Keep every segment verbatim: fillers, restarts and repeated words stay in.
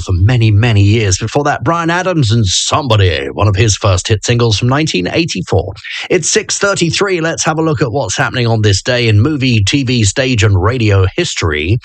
for many, many years. Before that, Bryan Adams and Somebody, one of his first hit singles from nineteen eighty-four. It's six thirty-three. Let's have a look at what's happening on this day in movie, T V, stage, and radio history.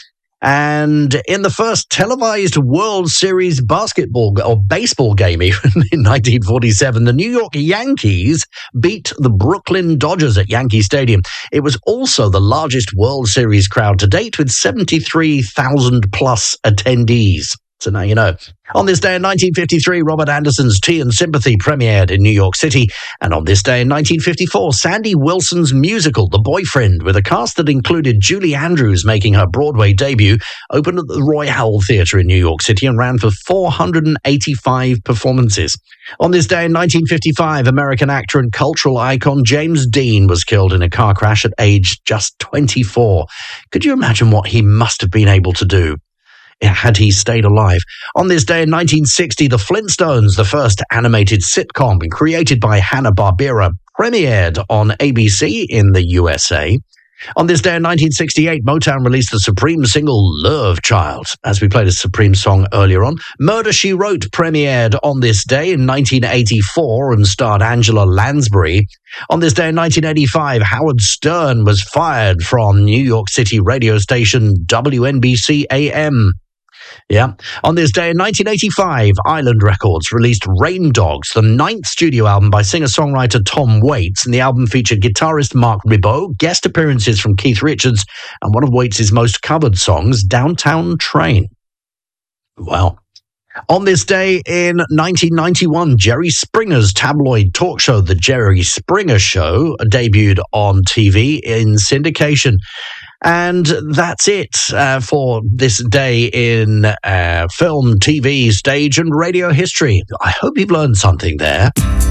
And in the first televised World Series basketball or baseball game, even in nineteen forty-seven, the New York Yankees beat the Brooklyn Dodgers at Yankee Stadium. It was also the largest World Series crowd to date, with seventy-three thousand plus attendees. So now you know. On this day in nineteen fifty-three, Robert Anderson's Tea and Sympathy premiered in New York City. And on this day in nineteen fifty-four, Sandy Wilson's musical, The Boyfriend, with a cast that included Julie Andrews making her Broadway debut, opened at the Royal Theatre in New York City and ran for four hundred eighty-five performances. On this day in nineteen fifty-five, American actor and cultural icon James Dean was killed in a car crash at age just twenty-four. Could you imagine what he must have been able to do had he stayed alive? On this day in nineteen sixty, The Flintstones, the first animated sitcom created by Hanna-Barbera, premiered on A B C in the U S A. On this day in nineteen sixty-eight, Motown released the Supreme single Love Child, as we played a Supreme song earlier on. Murder, She Wrote premiered on this day in nineteen eighty-four and starred Angela Lansbury. On this day in nineteen eighty-five, Howard Stern was fired from New York City radio station W N B C A M. Yeah. On this day in nineteen eighty-five, Island Records released Rain Dogs, the ninth studio album by singer-songwriter Tom Waits, and the album featured guitarist Mark Ribot, guest appearances from Keith Richards, and one of Waits' most covered songs, Downtown Train. Wow. On this day in nineteen ninety-one, Jerry Springer's tabloid talk show, The Jerry Springer Show, debuted on T V in syndication. And that's it uh, for this day in uh, film, T V, stage, and radio history. I hope you've learned something there.